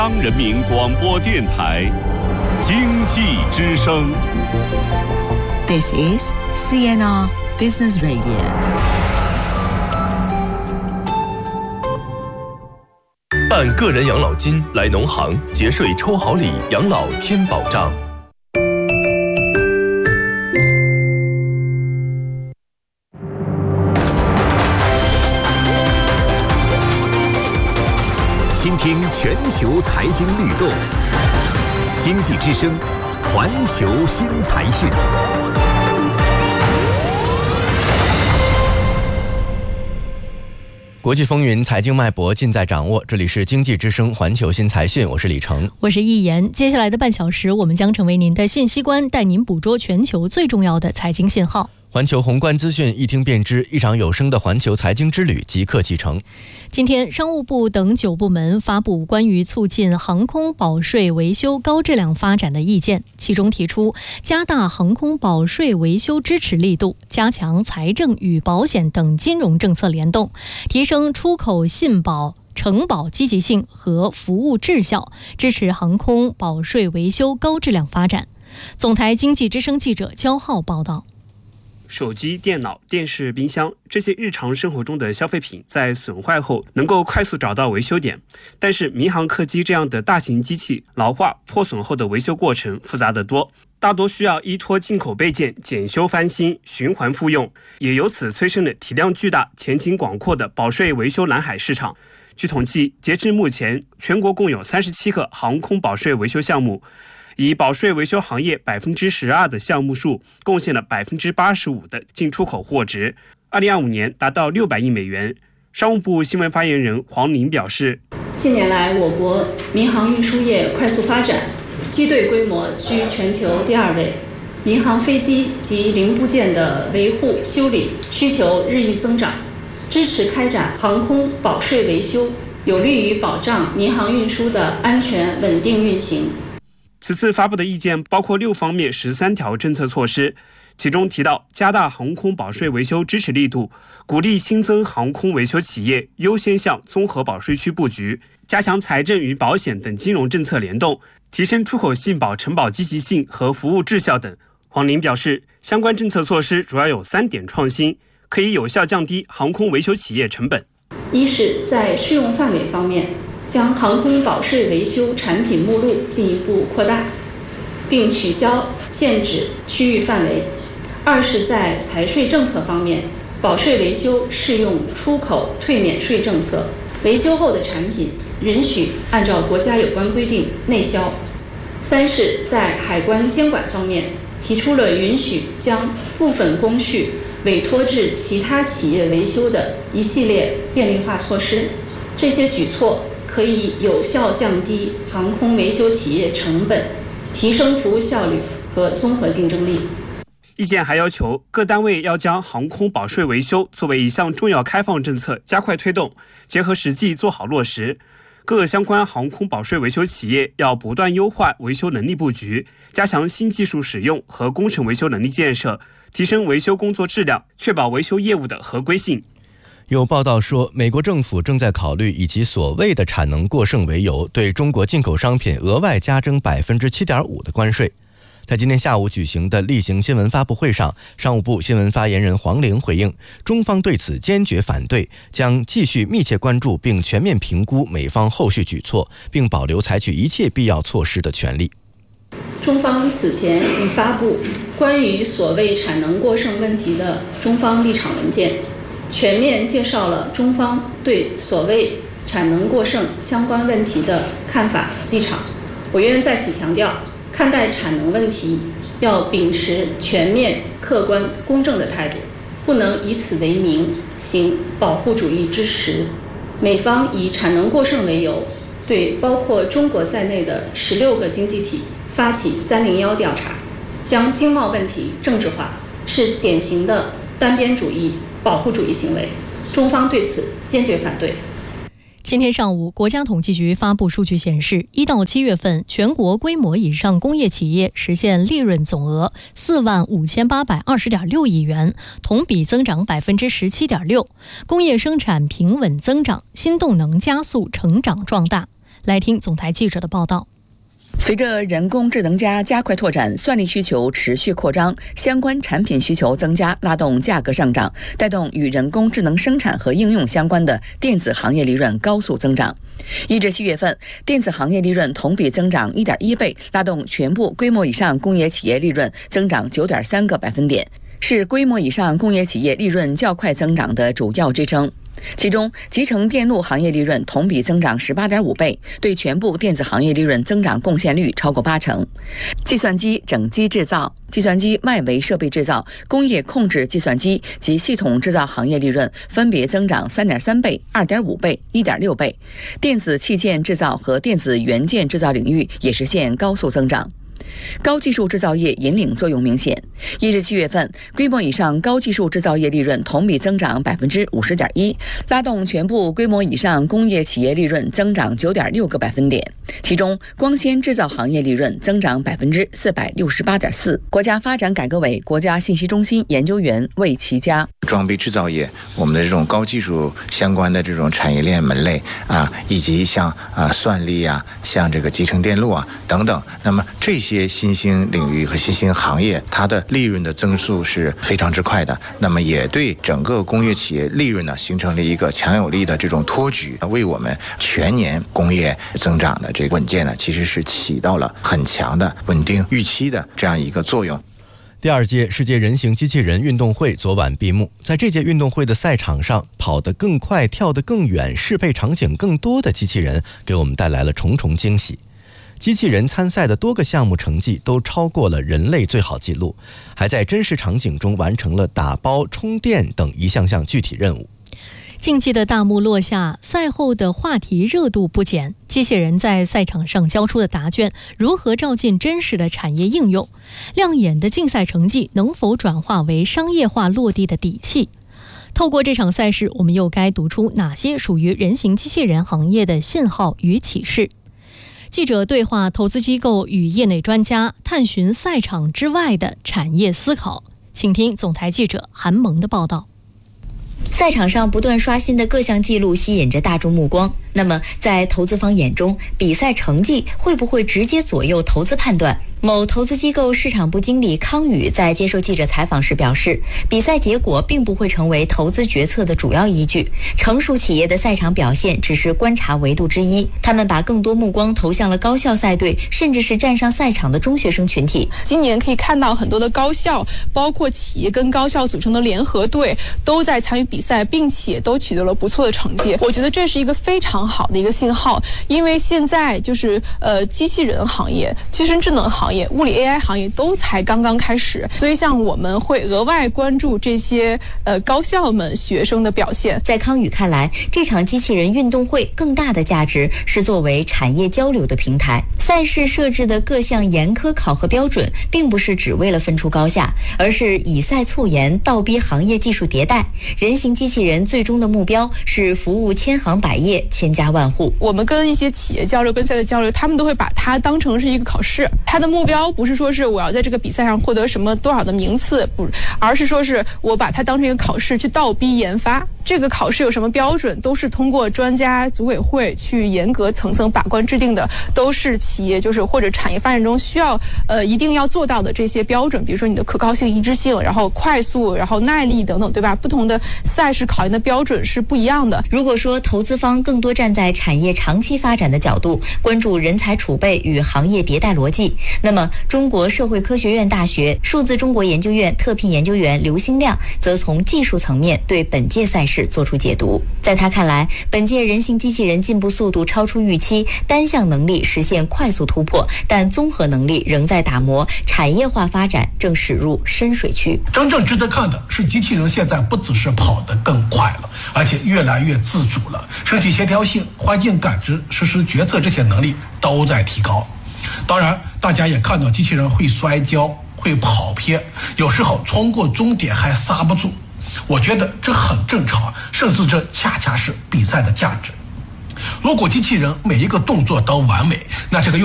央人民广播电台经济之声。 This is CNR Business Radio。 办个人养老金来农行节税抽好礼，养老添保障。 倾听全球财经律动，经济之声，环球新财讯。 国际风云，财经脉搏尽在掌握。这里是经济之声环球新财讯，我是李成， 我是易言。接下来的半小时，我们将成为您的信息官，带您捕捉全球最重要的财经信号。 环球宏观资讯一听便知，一场有声的环球财经之旅即刻启程。 今天，商务部等9部门发布关于促进航空保税维修高质量发展的意见，其中提出加大航空保税维修支持力度，加强财政与保险等金融政策联动，提升出口信保承保积极性和服务质效，支持航空保税维修高质量发展。总台经济之声记者焦浩报道。 手机、电脑、电视、冰箱这些日常生活中的消费品在损坏后能够快速找到维修点，但是民航客机这样的大型机器老化破损后的维修过程复杂得多，大多需要依托进口备件检修翻新循环复用，也由此催生了体量巨大前景广阔的保税维修蓝海市场。据统计，截至目前全国共有37个航空保税维修项目，以保税维修行业12%的项目数贡献了85%的进出口货值，2025年达到600亿美元。商务部新闻发言人黄玲表示， 近年来我国民航运输业快速发展，机队规模居全球第2位，民航飞机及零部件的维护修理需求日益增长，支持开展航空保税维修，有利于保障民航运输的安全稳定运行。 此次发布的意见包括6方面13条政策措施，其中提到加大航空保税维修支持力度，鼓励新增航空维修企业优先向综合保税区布局，加强财政与保险等金融政策联动，提升出口信保承保积极性和服务质效等。黄玲表示，相关政策措施主要有3点创新，可以有效降低航空维修企业成本。 一是在适用范围方面，将航空保税维修产品目录进一步扩大，并取消限制区域范围。2是在财税政策方面，保税维修适用出口退免税政策，维修后的产品允许按照国家有关规定内销。3是在海关监管方面，提出了允许将部分工序委托至其他企业维修的一系列便利化措施。这些举措可以有效降低航空维修企业成本，提升服务效率和综合竞争力。 意见还要求各单位要将航空保税维修作为一项重要开放政策加快推动，结合实际做好落实。各相关航空保税维修企业要不断优化维修能力布局，加强新技术使用和工程维修能力建设，提升维修工作质量，确保维修业务的合规性。 有报道说，美国政府正在考虑以其所谓的产能过剩为由，对中国进口商品额外加征7.5%的关税。在今天下午举行的例行新闻发布会上，商务部新闻发言人黄玲回应，中方对此坚决反对，将继续密切关注并全面评估美方后续举措，并保留采取一切必要措施的权利。 中方此前已发布关于所谓产能过剩问题的中方立场文件，全面介绍了中方对所谓产能过剩相关问题的看法立场。我愿在此强调，看待产能问题要秉持全面、客观、公正的态度，不能以此为名行保护主义之实。美方以产能过剩为由，对包括中国在内的16个经济体发起301调查，将经贸问题政治化，是典型的单边主义、保护主义行为。中方对此坚决反对。 今天上午，国家统计局发布数据显示，1到7月份，全国规模以上工业企业实现利润总额45820.6亿元，同比增长17.6%，工业生产平稳增长，新动能加速成长壮大。 来听总台记者的报道。 随着人工智能加快拓展，算力需求持续扩张，相关产品需求增加，拉动价格上涨，带动与人工智能生产和应用相关的电子行业利润高速增长。1至7月份，电子行业利润同比增长 1.1 倍，拉动全部规模以上工业企业利润增长 9.3个百分点，是规模以上工业企业利润较快增长的主要支撑。其中，集成电路行业利润同比增长 18.5 倍，对全部电子行业利润增长贡献率超过80%。计算机整机制造、计算机外围设备制造、工业控制计算机及系统制造行业利润分别增长 3.3 倍、2.5倍、1.6倍。电子器件制造和电子元件制造领域也实现高速增长。高技术制造业引领作用明显。1至7月份，规模以上高技术制造业利润同比增长 50.1%， 拉动全部规模以上工业企业利润增长 9.6个百分点。其中，光纤制造行业利润增长 468.4%。国家发展改革委国家信息中心研究员魏其佳： 装备制造业，我们的这种高技术相关的这种产业链门类以及像算力像这个集成电路等等，那么这些新兴领域和新兴行业，它的利润的增速是非常之快的，那么也对整个工业企业利润呢形成了一个强有力的这种托举，为我们全年工业增长的这个稳健呢，其实是起到了很强的稳定预期的这样一个作用。 第2届世界人形机器人运动会昨晚闭幕，在这届运动会的赛场上，跑得更快、跳得更远、适配场景更多的机器人给我们带来了重重惊喜。机器人参赛的多个项目成绩都超过了人类最好纪录，还在真实场景中完成了打包、充电等一项项具体任务。 竞技的大幕落下，赛后的话题热度不减。机器人在赛场上交出的答卷如何照进真实的产业应用？亮眼的竞赛成绩能否转化为商业化落地的底气？透过这场赛事，我们又该读出哪些属于人形机器人行业的信号与启示？记者对话投资机构与业内专家，探寻赛场之外的产业思考。请听总台记者韩萌的报道。 赛场上不断刷新的各项记录吸引着大众目光。那么，在投资方眼中，比赛成绩会不会直接左右投资判断？某投资机构市场部经理康宇在接受记者采访时表示，比赛结果并不会成为投资决策的主要依据，成熟企业的赛场表现只是观察维度之一。他们把更多目光投向了高校赛队，甚至是站上赛场的中学生群体。 今年可以看到很多的高校，包括企业跟高校组成的联合队，都在参与比赛，并且都取得了不错的成绩。我觉得这是一个非常好的一个信号，因为现在就是机器人行业、机器人智能行业、物理 AI 行业都才刚刚开始，所以像我们会额外关注这些高校们学生的表现。 在康宇看来，这场机器人运动会更大的价值是作为产业交流的平台。赛事设置的各项严苛考核标准，并不是只为了分出高下，而是以赛促研，倒逼行业技术迭代。人形机器人最终的目标是服务千行百业、千家万户。 我们跟一些企业交流、跟赛队交流，他们都会把它当成是一个考试，它的目标不是说是我要在这个比赛上获得什么多少的名次，不，而是说是我把它当成一个考试去倒逼研发。这个考试有什么标准，都是通过专家组委会去严格层层把关制定的，都是企业就是或者产业发展中需要一定要做到的这些标准，比如说你的可靠性、一致性，然后快速，然后耐力等等，对吧？不同的赛事考验的标准是不一样的。 如果说投资方更多站在产业长期发展的角度，关注人才储备与行业迭代逻辑，那么中国社会科学院大学数字中国研究院特聘研究员刘兴亮则从技术层面对本届赛事做出解读。在他看来，本届人形机器人进步速度超出预期，单项能力实现快速突破，但综合能力仍在打磨，产业化发展正驶入深水区。 真正值得看的是，机器人现在不只是跑得更快了，而且越来越自主了，身体协调性、环境感知、实施决策这些能力都在提高。当然，大家也看到机器人会摔跤、会跑偏，有时候冲过终点还刹不住。我觉得这很正常，甚至这恰恰是比赛的价值。如果机器人每一个动作都完美，那这个